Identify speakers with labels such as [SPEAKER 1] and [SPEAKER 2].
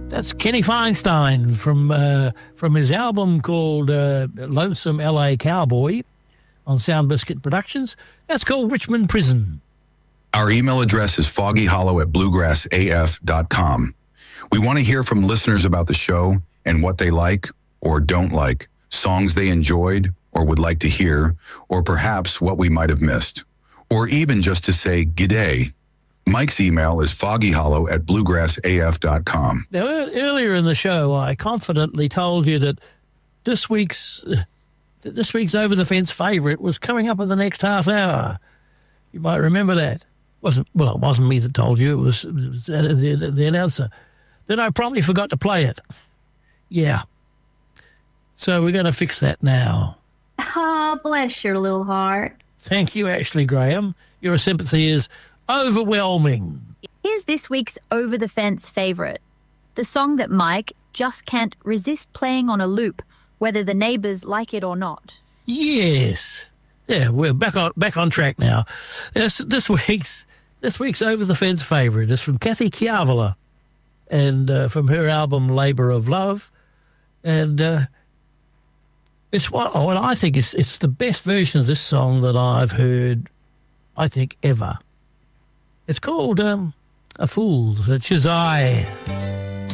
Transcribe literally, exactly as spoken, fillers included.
[SPEAKER 1] That's Kenny Feinstein from uh, from his album called uh, Lonesome L A Cowboy on Sound Biscuit Productions. That's called Richmond Prison.
[SPEAKER 2] Our email address is foggyhollow at bluegrass a f dot com. We want to hear from listeners about the show and what they like or don't like, songs they enjoyed or would like to hear, or perhaps what we might have missed, or even just to say g'day. Mike's email is foggyhollow at bluegrass a f dot com.
[SPEAKER 1] Now, earlier in the show, I confidently told you that this week's uh, this week's Over the Fence favourite was coming up in the next half hour. You might remember that. wasn't Well, it wasn't me that told you. It was, it was the, the, the announcer. Then I promptly forgot to play it. Yeah. So we're going to fix that now.
[SPEAKER 3] Oh, bless your little heart.
[SPEAKER 1] Thank you, Ashley Graham. Your sympathy is overwhelming.
[SPEAKER 4] Here's this week's Over the Fence favourite. The song that Mike just can't resist playing on a loop, whether the neighbours like it or not.
[SPEAKER 1] Yes. Yeah, we're back on back on track now. This, this week's this week's Over the Fence favourite is from Kathy Chiavala, and uh, from her album Labour of Love. And uh, it's what, what I think is it's the best version of this song that I've heard, I think, ever. It's called um, A Fool Such As I.